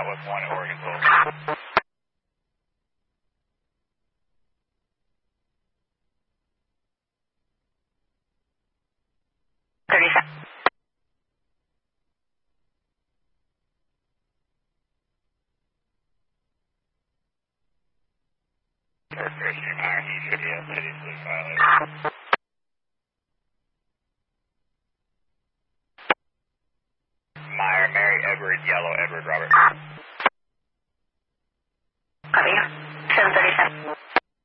Southwest 1 at Oregon Soul. Christian Meyer, he should be at City Police violation. Meyer, Mary, Edward, Yellow, Edward, Robert.